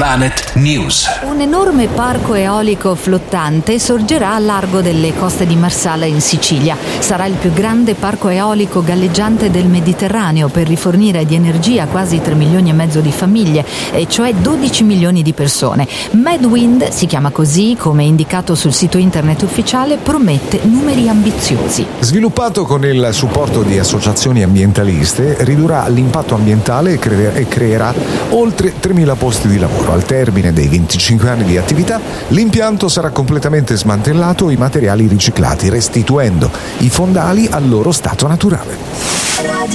Planet News. Un enorme parco eolico flottante sorgerà a largo delle coste di Marsala in Sicilia. Sarà il più grande parco eolico galleggiante del Mediterraneo per rifornire di energia quasi 3 milioni e mezzo di famiglie, e cioè 12 milioni di persone. Medwind, si chiama così, come indicato sul sito internet ufficiale, promette numeri ambiziosi. Sviluppato con il supporto di associazioni ambientaliste, ridurrà l'impatto ambientale e creerà oltre 3.000 posti di lavoro. Al termine dei 25 anni di attività, l'impianto sarà completamente smantellato e i materiali riciclati, restituendo i fondali al loro stato naturale.